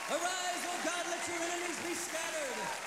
Arise, O God, let your enemies be scattered.